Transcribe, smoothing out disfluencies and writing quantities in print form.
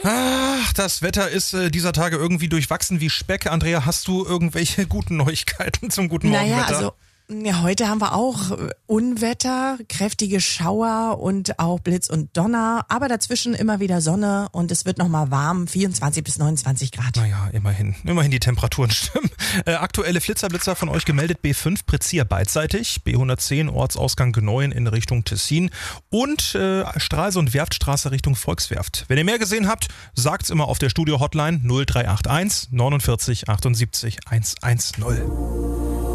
Ach, das Wetter ist dieser Tage irgendwie durchwachsen wie Speck. Andrea, hast du irgendwelche guten Neuigkeiten zum guten Morgenwetter? Ja, heute haben wir auch Unwetter, kräftige Schauer und auch Blitz und Donner, aber dazwischen immer wieder Sonne und es wird nochmal warm, 24 bis 29 Grad. Naja, immerhin die Temperaturen stimmen. Aktuelle Blitzerblitzer von euch gemeldet, B5 Prezir beidseitig, B110 Ortsausgang Gneuen in Richtung Tessin und Stralsund Werftstraße Richtung Volkswerft. Wenn ihr mehr gesehen habt, sagt's immer auf der Studio-Hotline 0381 49 78 110.